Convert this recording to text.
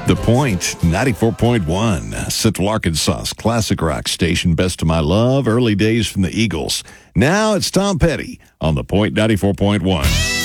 The Point, 94.1, Central Arkansas's classic rock station, Best of My Love, early days from the Eagles. Now it's Tom Petty on The Point, 94.1.